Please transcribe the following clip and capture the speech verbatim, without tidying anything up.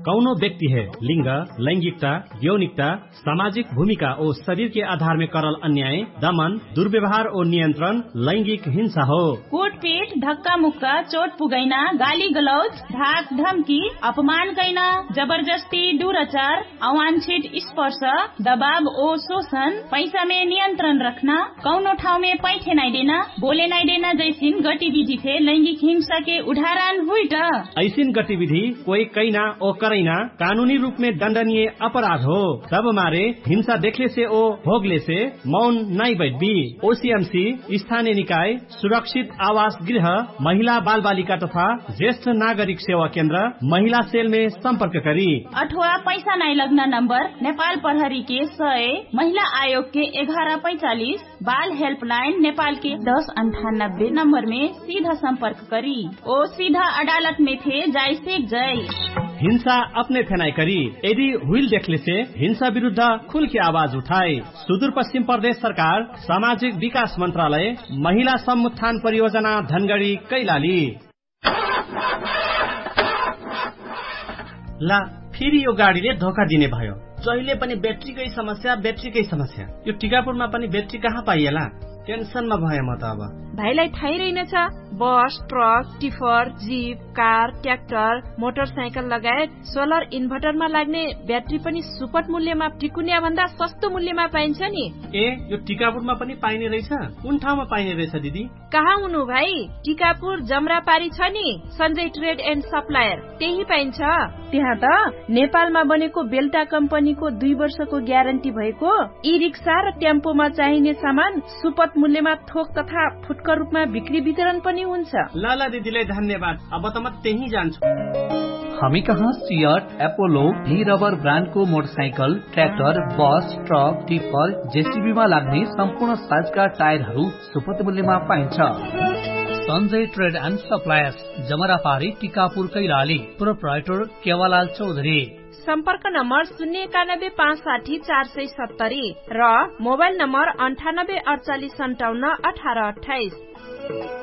कौनो व्यक्ति है लिंग, लैंगिकता, यौनिकता, सामाजिक भूमिका और शरीर के आधार में करल अन्याय, दमन, दुर्व्यवहार और नियंत्रण लैंगिक हिंसा हो। कोटपीट, धक्का मुक्का, चोट पुगैना, गाली गलौज, धाक धमकी, अपमान कैना, जबरदस्ती, दुराचार, अवांछित स्पर्श, दबाव और शोषण, पैसा में नियंत्रण रखना, कौनो ठाव में पैठे नहीं देना, बोले नहीं देना जैसी गतिविधि थे लैंगिक हिंसा के उदाहरण हुई। ऐसी गतिविधि कोई कैना और करैना कानूनी रूप में दंडनीय अपराध हो। सब मारे हिंसा देखले से ओ भोगले से मौन नहीं बैठबी। ओसीएमसी, स्थानीय निकाय, सुरक्षित आवास गृह, महिला बाल बालिका तथा ज्येष्ठ नागरिक सेवा केंद्र, महिला सेल में संपर्क करी। अथवा पैसा नहीं लगना नंबर नेपाल प्रहरी के सय, महिला आयोग के ग्यारह पैंतालीस, बाल हेल्पलाइन नेपाल के दस अंठानब्बे नंबर में सीधा संपर्क करी। ओ सीधा अदालत में थे जाय से जय। हिंसा अपने फेनाई करी। यदि हुइल देखले से हिंसा विरुद्ध खुल के आवाज उठाए। सुदूर पश्चिम प्रदेश सरकार, सामाजिक विकास मंत्रालय, महिला समुत्थान परियोजना धनगढ़ी कैलाली। ला फेरि यो गाडीले धोका दिने भयो। जहिले पनि ब्याट्रीकै समस्या ब्याट्रीकै समस्या। यो टिकापुरमा पनि ब्याट्री कहाँ पाइएला? टेन्सनमा भए म त अब। भाइलाई थाहै रहेनछ बस, truck, tipper, jeep, car, tractor, motorcycle लगायत सोलर इन्भर्टरमा लाग्ने ब्याट्री पनि सुपथ मूल्यमा टिकुनिया भन्दा सस्तो मूल्यमा पाइन्छ नि। ए यो टिकापुरमा पनि पाइने रहेछ? कुन ठाउँमा पाइने रहेछ दिदी? कहाँ हुनु भाइ? टिकापुर जमरापारी छ नि सञ्जय ट्रेड एन्ड सप्लायर, त्यही पाइन्छ। त्यहाँ त नेपालमा बनेको बेल्टा कम्पनीको दुई वर्षको ग्यारेन्टी भएको ई रिक्सा र टेम्पोमा चाहिने सामान सुपथ मूल्यमा थोक तथा फुटकर रूपमा बिक्री वितरण पनि हुन्छ। लाला दिदीलाई धन्यवाद। अब त म त्यही जान्छु। हामी कहाँ सियट, एपोलो, भी रबर ब्रान्डको मोटरसाइकल, ट्र्याक्टर, बस, ट्रक, टिप्पर, जेसीबीमा लाग्ने सम्पूर्ण साइजका टायरहरू सुपथ मूल्यमा पाइन्छ। Sanjay trade and suppliers, जमरापारी, Tikapur, Kailali. Proprietor केवालाल Chaudhary. सम्पर्क नम्बर शून्य एकानब्बे पाँच साठी चार सय सत्तरी र मोबाइल नम्बर अन्ठानब्बे अडचालिस सन्ताउन्न अठार अठाइस।